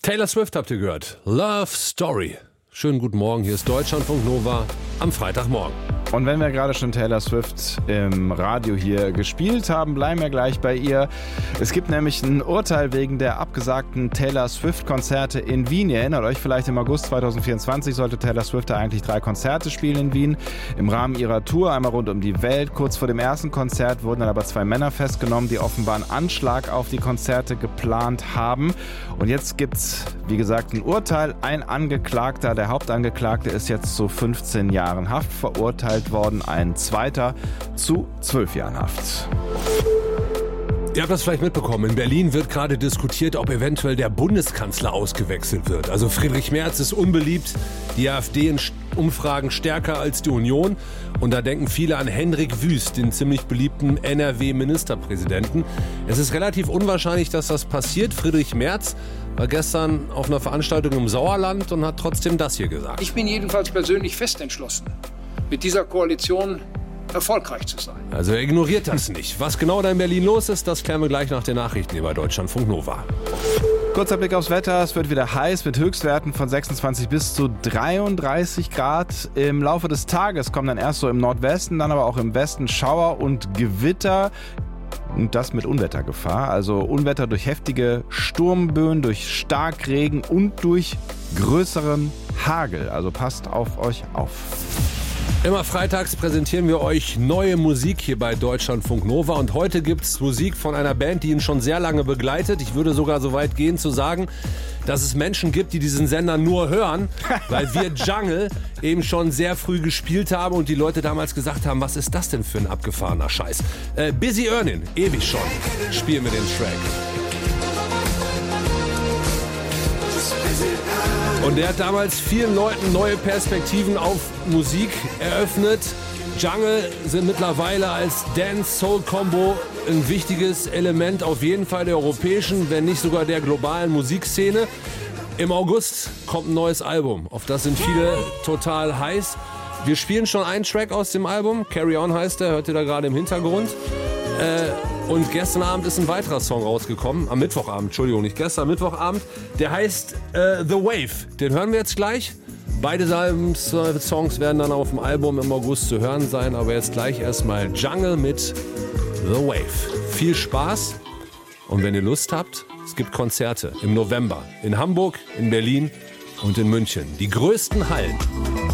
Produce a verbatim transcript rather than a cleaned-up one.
Taylor Swift habt ihr gehört. Love Story. Schönen guten Morgen, hier ist Deutschlandfunk Nova am Freitagmorgen. Und wenn wir gerade schon Taylor Swift im Radio hier gespielt haben, bleiben wir gleich bei ihr. Es gibt nämlich ein Urteil wegen der abgesagten Taylor Swift-Konzerte in Wien. Ihr erinnert euch vielleicht, im August zweitausendvierundzwanzig sollte Taylor Swift eigentlich drei Konzerte spielen in Wien. Im Rahmen ihrer Tour einmal rund um die Welt. Kurz vor dem ersten Konzert wurden dann aber zwei Männer festgenommen, die offenbar einen Anschlag auf die Konzerte geplant haben. Und jetzt gibt's, wie gesagt, ein Urteil. Ein Angeklagter, der Hauptangeklagte, ist jetzt zu fünfzehn Jahren Haft verurteilt worden, ein zweiter zu zwölf Jahren Haft. Ihr habt das vielleicht mitbekommen. In Berlin wird gerade diskutiert, ob eventuell der Bundeskanzler ausgewechselt wird. Also Friedrich Merz ist unbeliebt, die AfD in Umfragen stärker als die Union. Und da denken viele an Hendrik Wüst, den ziemlich beliebten N R W-Ministerpräsidenten. Es ist relativ unwahrscheinlich, dass das passiert. Friedrich Merz war gestern auf einer Veranstaltung im Sauerland und hat trotzdem das hier gesagt. Ich bin jedenfalls persönlich fest entschlossen, mit dieser Koalition erfolgreich zu sein. Also er ignoriert das nicht. Was genau da in Berlin los ist, das klären wir gleich nach den Nachrichten hier bei Deutschlandfunk Nova. Kurzer Blick aufs Wetter. Es wird wieder heiß mit Höchstwerten von sechsundzwanzig bis zu dreiunddreißig Grad. Im Laufe des Tages kommen dann erst so im Nordwesten, dann aber auch im Westen Schauer und Gewitter. Und das mit Unwettergefahr. Also Unwetter durch heftige Sturmböen, durch Starkregen und durch größeren Hagel. Also passt auf euch auf. Immer freitags präsentieren wir euch neue Musik hier bei Deutschlandfunk Nova. Und heute gibt's Musik von einer Band, die ihn schon sehr lange begleitet. Ich würde sogar so weit gehen zu sagen, dass es Menschen gibt, die diesen Sender nur hören, weil wir Jungle eben schon sehr früh gespielt haben und die Leute damals gesagt haben, was ist das denn für ein abgefahrener Scheiß? Äh, Busy Earnin', ewig schon, spielen wir den Track. Und der hat damals vielen Leuten neue Perspektiven auf Musik eröffnet. Jungle sind mittlerweile als Dance-Soul-Combo ein wichtiges Element auf jeden Fall der europäischen, wenn nicht sogar der globalen Musikszene. Im August kommt ein neues Album, auf das sind viele total heiß. Wir spielen schon einen Track aus dem Album, Carry On heißt der, hört ihr da gerade im Hintergrund. Äh, und gestern Abend ist ein weiterer Song rausgekommen, am Mittwochabend, Entschuldigung, nicht gestern, Mittwochabend. Der heißt äh, The Wave, den hören wir jetzt gleich. Beide Songs werden dann auf dem Album im August zu hören sein, aber jetzt gleich erstmal Jungle mit The Wave. Viel Spaß und wenn ihr Lust habt, es gibt Konzerte im November in Hamburg, in Berlin und in München. Die größten Hallen.